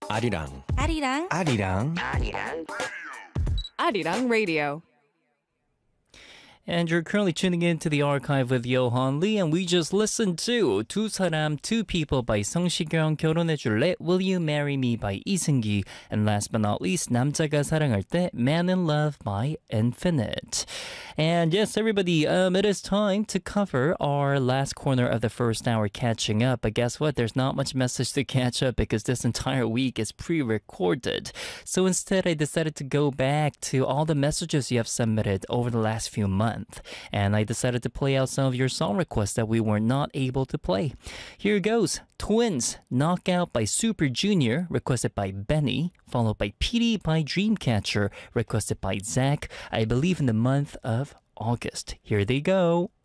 아리랑 아리랑 아리랑 Arirang Radio. And you're currently tuning in to the archive with Yohan Lee, and we just listened to 두 사람, two people by 성시경, 결혼해줄래, Will You Marry Me by 이승기, and last but not least, 남자가 사랑할 때, Man in Love by Infinite. And yes, everybody, it is time to cover our last corner of the first hour catching up. But guess what? There's not much message to catch up because this entire week is pre-recorded. So instead, I decided to go back to all the messages you have submitted over the last few months. And I decided to play out some of your song requests that we were not able to play. Here goes. Twins, Knockout by Super Junior, requested by Benny, followed by Petey by Dreamcatcher, requested by Zach, I believe in the month of August. Here they go.